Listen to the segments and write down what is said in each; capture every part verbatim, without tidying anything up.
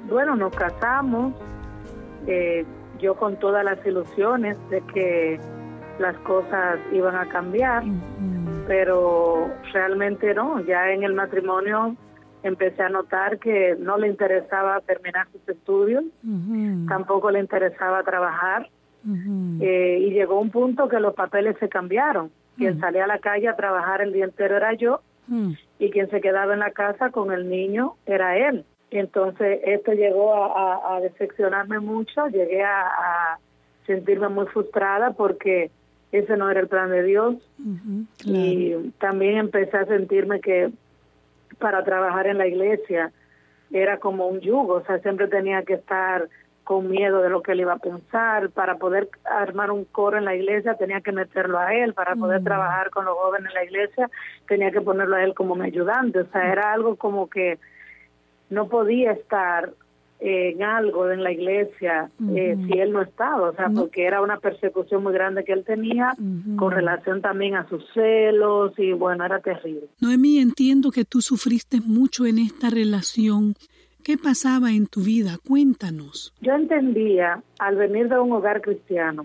bueno, nos casamos, eh, yo con todas las ilusiones de que las cosas iban a cambiar, uh-huh. pero realmente no. Ya en el matrimonio empecé a notar que no le interesaba terminar sus estudios, uh-huh. tampoco le interesaba trabajar, uh-huh. eh, y llegó un punto que los papeles se cambiaron. Uh-huh. Quien salía a la calle a trabajar el día entero era yo, uh-huh. y quien se quedaba en la casa con el niño era él. Entonces esto llegó a, a, a decepcionarme mucho, llegué a, a sentirme muy frustrada porque ese no era el plan de Dios, uh-huh, claro. Y también empecé a sentirme que para trabajar en la iglesia era como un yugo, o sea, siempre tenía que estar con miedo de lo que él iba a pensar. Para poder armar un coro en la iglesia tenía que meterlo a él, para poder uh-huh. trabajar con los jóvenes en la iglesia tenía que ponerlo a él como mi ayudante, o sea, uh-huh. era algo como que no podía estar eh, en algo en la iglesia eh, uh-huh. si él no estaba, o sea, no. porque era una persecución muy grande que él tenía uh-huh. con relación también a sus celos y bueno, era terrible. Noemí, entiendo que tú sufriste mucho en esta relación. ¿Qué pasaba en tu vida? Cuéntanos. Yo entendía, al venir de un hogar cristiano,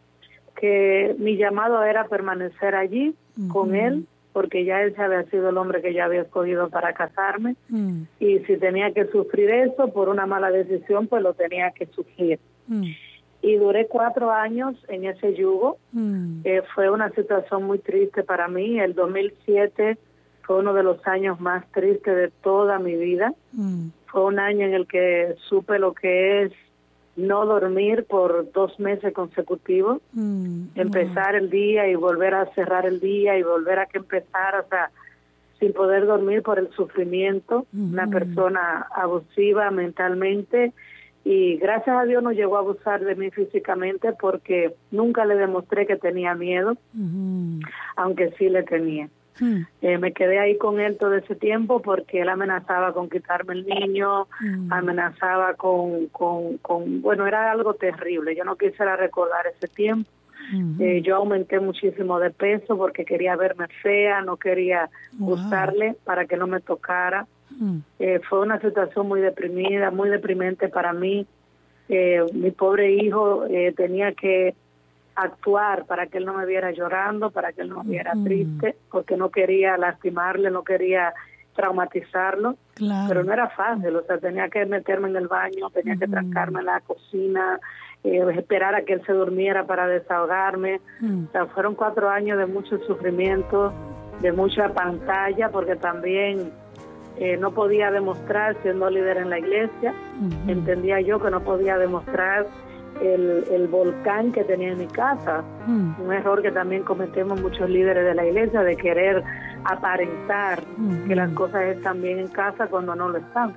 que mi llamado era permanecer allí uh-huh. con él, porque ya él se había sido el hombre que yo había escogido para casarme, mm. y si tenía que sufrir eso por una mala decisión, pues lo tenía que sufrir. Mm. Y duré cuatro años en ese yugo. Mm. Eh, fue una situación muy triste para mí. El dos mil siete fue uno de los años más tristes de toda mi vida. Mm. Fue un año en el que supe lo que es no dormir por dos meses consecutivos, mm, empezar mm. el día y volver a cerrar el día y volver a que empezar, o sea, sin poder dormir por el sufrimiento, mm. una persona abusiva mentalmente, y gracias a Dios no llegó a abusar de mí físicamente porque nunca le demostré que tenía miedo, mm. aunque sí le tenía. Hmm. Eh, me quedé ahí con él todo ese tiempo porque él amenazaba con quitarme el niño, hmm. amenazaba con, con, con, bueno, era algo terrible. Yo no quisiera recordar ese tiempo. Hmm. Eh, yo aumenté muchísimo de peso porque quería verme fea, no quería wow. gustarle para que no me tocara. Hmm. Eh, fue una situación muy deprimida, muy deprimente para mí. Eh, mi pobre hijo eh, tenía que actuar para que él no me viera llorando, para que él no me viera uh-huh. triste, porque no quería lastimarle, no quería traumatizarlo, claro. pero no era fácil, o sea, tenía que meterme en el baño, tenía uh-huh. que trancarme en la cocina, eh, esperar a que él se durmiera para desahogarme, uh-huh. o sea, fueron cuatro años de mucho sufrimiento, de mucha pantalla, porque también eh, no podía demostrar, siendo líder en la iglesia, uh-huh. entendía yo que no podía demostrar El, el volcán que tenía en mi casa, mm. un error que también cometemos muchos líderes de la iglesia, de querer aparentar mm. que las cosas están bien en casa cuando no lo están.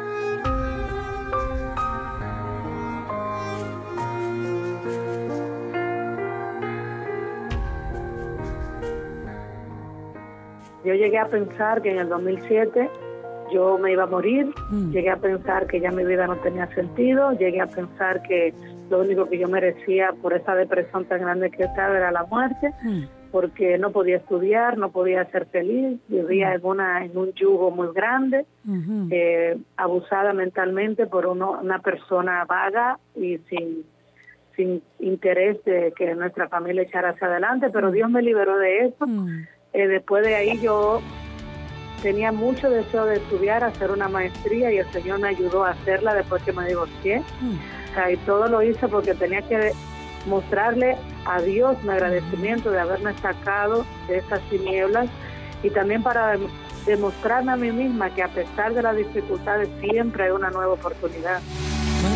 Yo llegué a pensar que en el dos mil siete yo me iba a morir, mm. llegué a pensar que ya mi vida no tenía sentido, llegué a pensar que lo único que yo merecía por esa depresión tan grande que estaba era la muerte, mm. porque no podía estudiar, no podía ser feliz, vivía mm. en una en un yugo muy grande, mm-hmm. eh, abusada mentalmente por uno, una persona vaga y sin sin interés de que nuestra familia echara hacia adelante, pero Dios me liberó de eso. Mm. Eh, después de ahí yo tenía mucho deseo de estudiar, hacer una maestría, y el Señor me ayudó a hacerla después que me divorcié. Mm. O sea, y todo lo hice porque tenía que mostrarle a Dios mi agradecimiento de haberme sacado de esas tinieblas, y también para demostrarme a mí misma que a pesar de las dificultades siempre hay una nueva oportunidad.